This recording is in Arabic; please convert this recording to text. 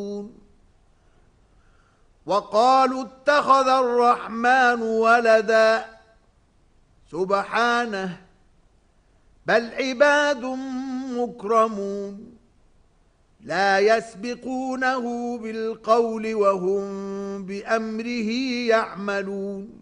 وقالوا اتخذ الرحمن ولدا سبحانه بل عباد مكرمون لا يسبقونه بالقول وهم بأمره يعملون